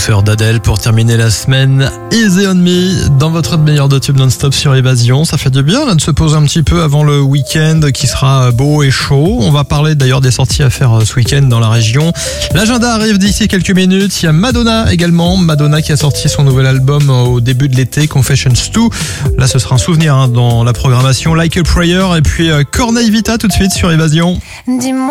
douceur d'Adèle pour terminer la semaine. Easy on me dans votre meilleur de tube non-stop sur Évasion. Ça fait du bien là de se poser un petit peu avant le week-end qui sera beau et chaud. On va parler d'ailleurs des sorties à faire ce week-end dans la région. L'agenda arrive d'ici quelques minutes. Il y a Madonna également. Madonna qui a sorti son nouvel album au début de l'été, Confessions 2. Là ce sera un souvenir dans la programmation. Like a Prayer et puis Corneille Vita tout de suite sur Évasion. Dis-moi.